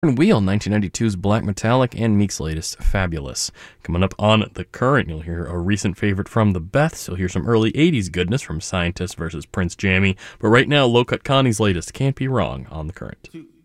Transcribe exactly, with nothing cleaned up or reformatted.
Wheel, nineteen ninety-two's Black Metallic, and Meek's latest, Fabulous. Coming up on The Current, you'll hear a recent favorite from the Beths. You'll hear some early eighties goodness from Scientist versus Prince Jammy. But right now, Low Cut Connie's latest, Can't Be Wrong, on The Current.